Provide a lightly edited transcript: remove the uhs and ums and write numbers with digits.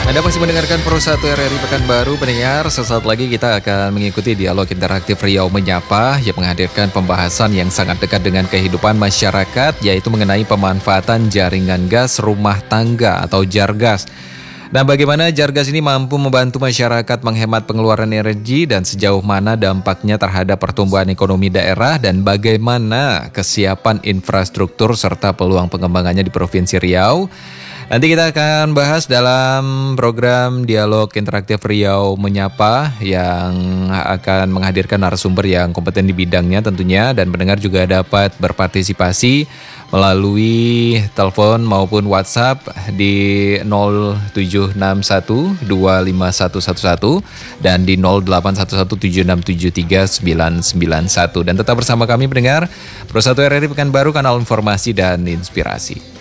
Anda masih mendengarkan Pro 1 RRI Pekanbaru, pendengar. Sesaat lagi kita akan mengikuti dialog interaktif Riau Menyapa yang menghadirkan pembahasan yang sangat dekat dengan kehidupan masyarakat, yaitu mengenai pemanfaatan jaringan gas rumah tangga atau Jargas. Nah, bagaimana Jargas ini mampu membantu masyarakat menghemat pengeluaran energi dan sejauh mana dampaknya terhadap pertumbuhan ekonomi daerah dan bagaimana kesiapan infrastruktur serta peluang pengembangannya di Provinsi Riau. Nanti kita akan bahas dalam program Dialog Interaktif Riau Menyapa yang akan menghadirkan narasumber yang kompeten di bidangnya tentunya, dan pendengar juga dapat berpartisipasi melalui telepon maupun WhatsApp di 0761251111 dan di 081176739991. Dan tetap bersama kami pendengar Pro 1 RRI Pekanbaru, kanal informasi dan inspirasi.